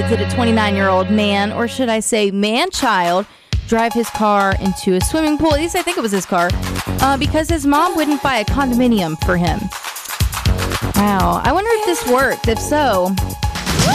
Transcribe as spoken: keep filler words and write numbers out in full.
did a twenty-nine-year-old man, or should I say man-child, drive his car into a swimming pool? At least I think it was his car, uh, because his mom wouldn't buy a condominium for him. Wow. I wonder if this worked. If so,